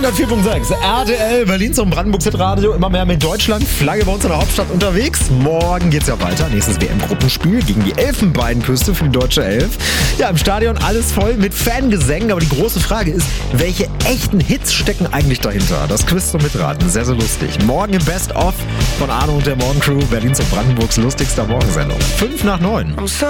104.6 RTL, Berlins und Brandenburgs Hitradio, immer mehr mit Deutschland, Flagge bei uns in der Hauptstadt unterwegs. Morgen geht's ja weiter, nächstes WM-Gruppenspiel gegen die Elfenbeinküste für die deutsche Elf. Ja, im Stadion alles voll mit Fangesängen, aber die große Frage ist, welche echten Hits stecken eigentlich dahinter? Das Quiz zum Mitraten, sehr, sehr lustig. Morgen im Best-of von Arno und der Morgencrew, Berlins und Brandenburgs lustigster Morgensendung. 5 nach 9.